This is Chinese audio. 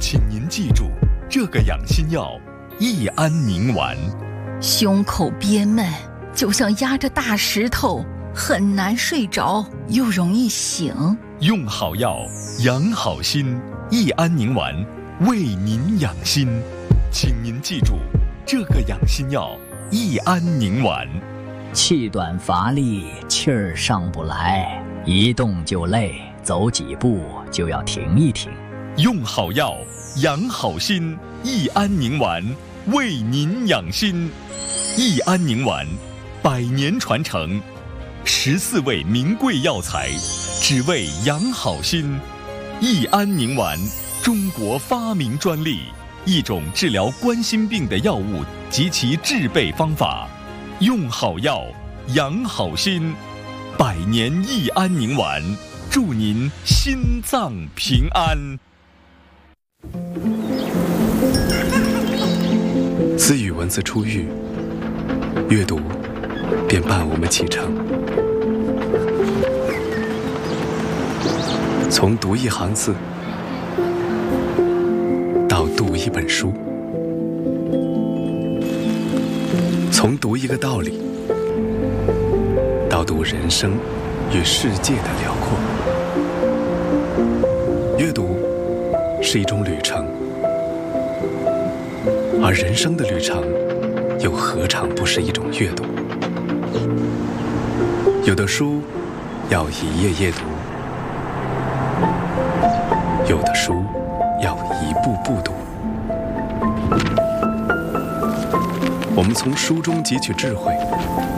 请您记住，这个养心药益安宁丸。 胸口憋闷，就像压着大石头，很难睡着，又容易醒。 用好药，养好心，益安宁丸为您养心。请您记住，这个养心药益安宁丸。 气短乏力，气儿上不来，一动就累，走几步就要停一停。 用好药，养好心，益安宁丸为您养心。益安宁丸100年传承，14味名贵药材，只为养好心。益安宁丸，中国发明专利，一种治疗冠心病的药物及其制备方法。用好药，养好心，100年益安宁丸，祝您心脏平安。 自语文字出狱，阅读便伴我们启程。从读一行字到读一本书，从读一个道理到读人生与世界的辽阔。阅读是一种旅程，而人生的旅程又何尝不是一种阅读？有的书要一页页读，有的书要一步步读。我们从书中汲取智慧，